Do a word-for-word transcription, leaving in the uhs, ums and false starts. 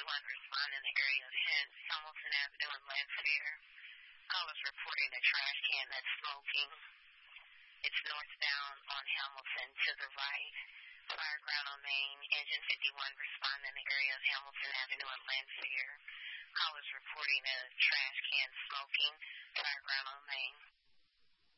one respond in the area of Hamilton Avenue and Lanphier. Call is reporting a trash can that's smoking. It's northbound on Hamilton to the right. Fire ground on Main. Engine fifty-one respond in the area of Hamilton Avenue and Lanphier. Call is reporting a trash can smoking. Fire ground on Main.